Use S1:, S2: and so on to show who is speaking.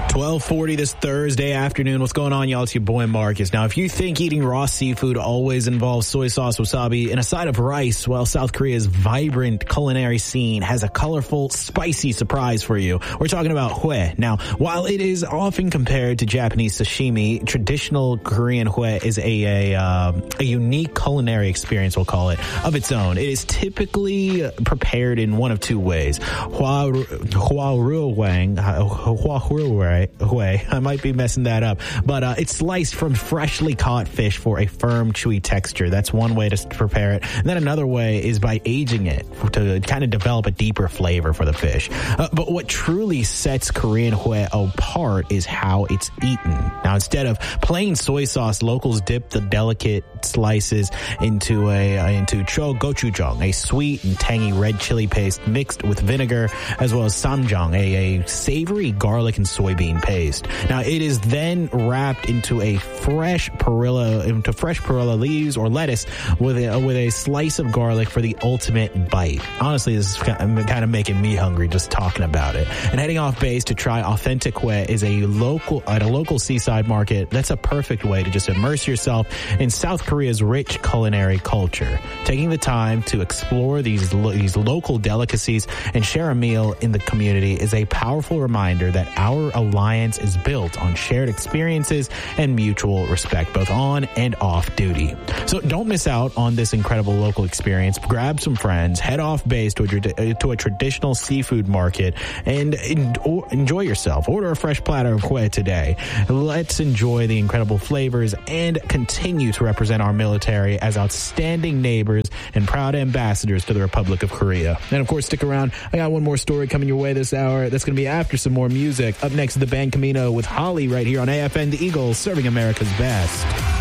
S1: 12:40 this Thursday afternoon. What's going on, y'all? It's your boy Marcus. Now, if you think eating raw seafood always involves soy sauce, wasabi, and a side of rice, well, South Korea's vibrant culinary scene has a colorful, spicy surprise for you. We're talking about hue. Now, while it is often compared to Japanese sashimi, traditional Korean hue is a unique culinary experience, we'll call it, of its own. It is typically prepared in one of two ways. I might be messing that up, but it's sliced from freshly caught fish for a firm, chewy texture. That's one way to prepare it. And then another way is by aging it to kind of develop a deeper flavor for the fish. But what truly sets Korean hue apart is how it's eaten. Now, instead of plain soy sauce, locals dip the delicate slices into gochujang, a sweet and tangy red chili paste mixed with vinegar, as well as samjang, a savory garlic and soybean paste. Now, it is then wrapped into fresh perilla leaves or lettuce with a slice of garlic for the ultimate bite. Honestly, this is kind of making me hungry just talking about it. And heading off base to try authentic hue is at a local seaside market. That's a perfect way to just immerse yourself in South Korea's rich culinary culture. Taking the time to explore these local delicacies and share a meal in the community is a powerful reminder that our alliance is built on shared experiences and mutual respect, both on and off duty. So don't miss out on this incredible local experience. Grab some friends, head off base to a traditional seafood market, and enjoy yourself. Order a fresh platter of hue today. Let's enjoy the incredible flavors and continue to represent our military as outstanding neighbors and proud ambassadors to the Republic of Korea. And of course, stick around. I got one more story coming your way this hour. That's going to be after some more music. Up next, the band Camino with Holly right here on AFN The Eagle, serving America's best.